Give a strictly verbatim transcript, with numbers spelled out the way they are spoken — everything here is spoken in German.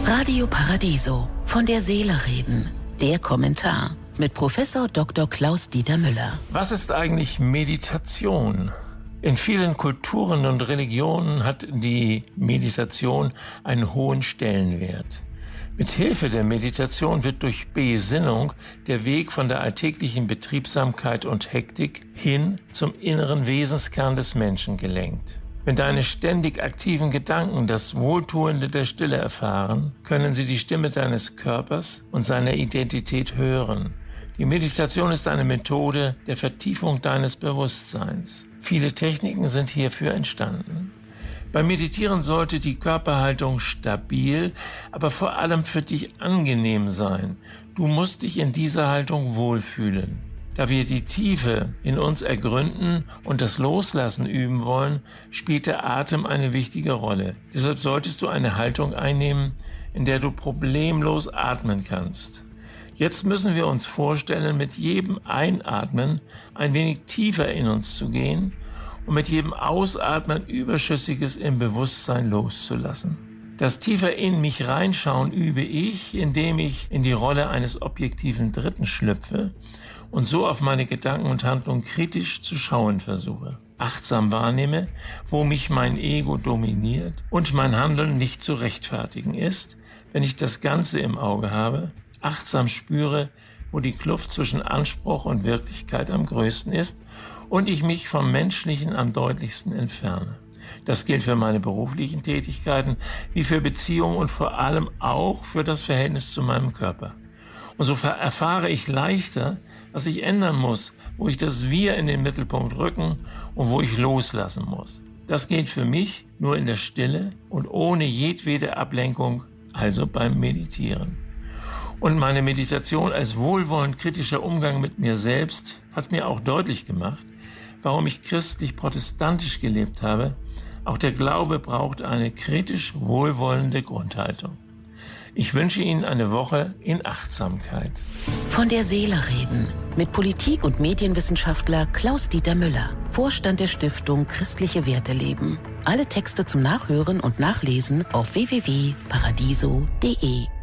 Radio Paradiso, von der Seele reden. Der Kommentar mit Professor Doktor Klaus-Dieter Müller. Was ist eigentlich Meditation? In vielen Kulturen und Religionen hat die Meditation einen hohen Stellenwert. Mit Hilfe der Meditation wird durch Besinnung der Weg von der alltäglichen Betriebsamkeit und Hektik hin zum inneren Wesenskern des Menschen gelenkt. Wenn deine ständig aktiven Gedanken das Wohltuende der Stille erfahren, können sie die Stimme deines Körpers und seiner Identität hören. Die Meditation ist eine Methode der Vertiefung deines Bewusstseins. Viele Techniken sind hierfür entstanden. Beim Meditieren sollte die Körperhaltung stabil, aber vor allem für dich angenehm sein. Du musst dich in dieser Haltung wohlfühlen. Da wir die Tiefe in uns ergründen und das Loslassen üben wollen, spielt der Atem eine wichtige Rolle. Deshalb solltest du eine Haltung einnehmen, in der du problemlos atmen kannst. Jetzt müssen wir uns vorstellen, mit jedem Einatmen ein wenig tiefer in uns zu gehen und mit jedem Ausatmen Überschüssiges im Bewusstsein loszulassen. Das tiefer in mich reinschauen übe ich, indem ich in die Rolle eines objektiven Dritten schlüpfe und so auf meine Gedanken und Handlungen kritisch zu schauen versuche. Achtsam wahrnehme, wo mich mein Ego dominiert und mein Handeln nicht zu rechtfertigen ist, wenn ich das Ganze im Auge habe, achtsam spüre, wo die Kluft zwischen Anspruch und Wirklichkeit am größten ist und ich mich vom Menschlichen am deutlichsten entferne. Das gilt für meine beruflichen Tätigkeiten wie für Beziehungen und vor allem auch für das Verhältnis zu meinem Körper. Und so erfahre ich leichter, was ich ändern muss, wo ich das Wir in den Mittelpunkt rücken und wo ich loslassen muss. Das geht für mich nur in der Stille und ohne jedwede Ablenkung, also beim Meditieren. Und meine Meditation als wohlwollend kritischer Umgang mit mir selbst hat mir auch deutlich gemacht, warum ich christlich-protestantisch gelebt habe. Auch der Glaube braucht eine kritisch wohlwollende Grundhaltung. Ich wünsche Ihnen eine Woche in Achtsamkeit. Von der Seele reden mit Politik- und Medienwissenschaftler Klaus-Dieter Müller, Vorstand der Stiftung Christliche Werte leben. Alle Texte zum Nachhören und Nachlesen auf w w w punkt paradiso punkt de.